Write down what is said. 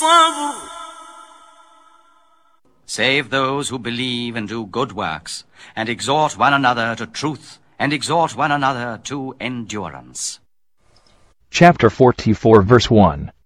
الصبر. Save those who believe and do good works, and exhort one another to truth, and exhort one another to endurance. Chapter 44, verse 1.